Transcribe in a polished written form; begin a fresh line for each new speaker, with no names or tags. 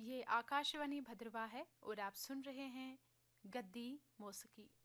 ये आकाशवाणी भद्रवाह है और आप सुन रहे हैं गद्दी मौसीकी।